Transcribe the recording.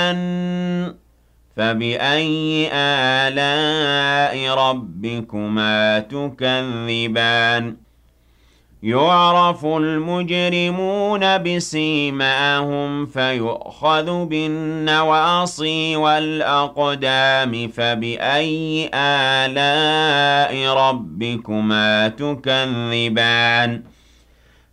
الجَنَّ فَبِأَيِّ آلَاءِ رَبِّكُمَا تُكَذِّبَانِ يُعْرَفُ الْمُجْرِمُونَ بِسِيمَاهُمْ فَيُؤْخَذُ بِالنَّوَاصِي وَالْأَقْدَامِ فَبِأَيِّ آلَاءِ رَبِّكُمَا تُكَذِّبَانِ